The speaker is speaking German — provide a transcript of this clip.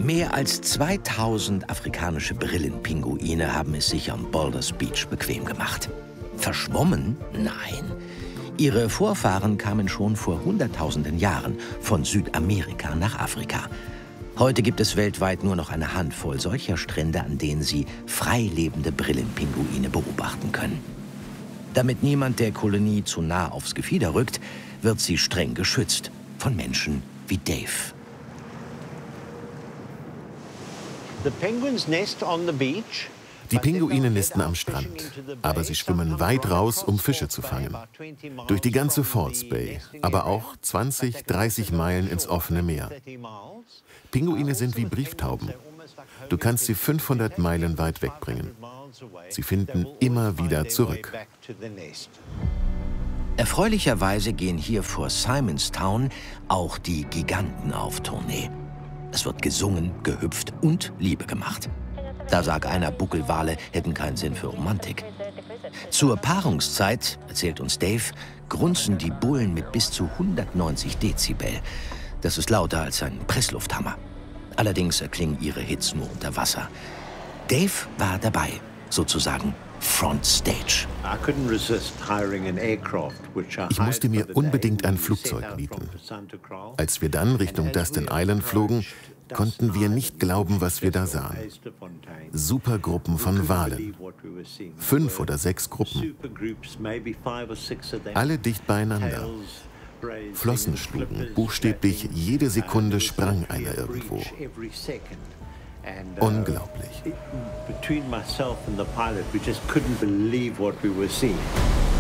Mehr als 2000 afrikanische Brillenpinguine haben es sich am Boulders Beach bequem gemacht. Verschwommen? Nein. Ihre Vorfahren kamen schon vor Hunderttausenden Jahren von Südamerika nach Afrika. Heute gibt es weltweit nur noch eine Handvoll solcher Strände, an denen Sie freilebende Brillenpinguine beobachten können. Damit niemand der Kolonie zu nah aufs Gefieder rückt, wird sie streng geschützt von Menschen wie Dave. Die Pinguine nisten am Strand, aber sie schwimmen weit raus, um Fische zu fangen. Durch die ganze False Bay, aber auch 20, 30 Meilen ins offene Meer. Pinguine sind wie Brieftauben. Du kannst sie 500 Meilen weit wegbringen. Sie finden immer wieder zurück. Erfreulicherweise gehen hier vor Simonstown auch die Giganten auf Tournee. Es wird gesungen, gehüpft und Liebe gemacht. Da sagt einer, Buckelwale hätten keinen Sinn für Romantik. Zur Paarungszeit, erzählt uns Dave, grunzen die Bullen mit bis zu 190 Dezibel. Das ist lauter als ein Presslufthammer. Allerdings erklingen ihre Hits nur unter Wasser. Dave war dabei, sozusagen Frontstage. Ich musste mir unbedingt ein Flugzeug mieten. Als wir dann Richtung Dustin Island flogen, konnten wir nicht glauben, was wir da sahen. Supergruppen von Walen. 5 oder 6 Gruppen. Alle dicht beieinander. Flossen schlugen, buchstäblich jede Sekunde sprang einer irgendwo. Unglaublich. Between myself and the pilot, we just couldn't believe what we were seeing.